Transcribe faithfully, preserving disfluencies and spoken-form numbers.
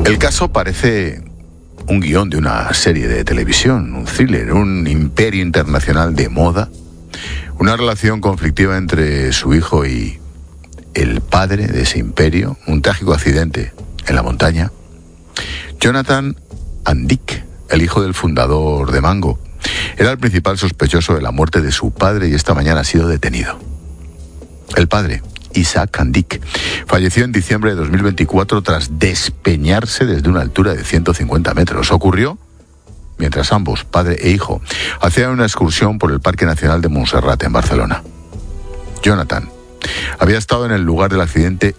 El caso parece un guión de una serie de televisión, un thriller, un imperio internacional de moda, una relación conflictiva entre su hijo y el padre de ese imperio, un trágico accidente en la montaña. Jonathan Andick, el hijo del fundador de Mango, era el principal sospechoso de la muerte de su padre y esta mañana ha sido detenido. El padre, Isaac Andick, falleció en diciembre de dos mil veinticuatro tras despeñarse desde una altura de ciento cincuenta metros. Ocurrió mientras ambos, padre e hijo, hacían una excursión por el Parque Nacional de Montserrat en Barcelona. Jonathan había estado en el lugar del accidente